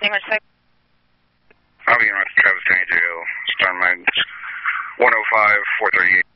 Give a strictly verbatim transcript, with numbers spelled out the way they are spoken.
English six. I'll be in with Travis County Jail. Start my one oh five, four thirty-eight.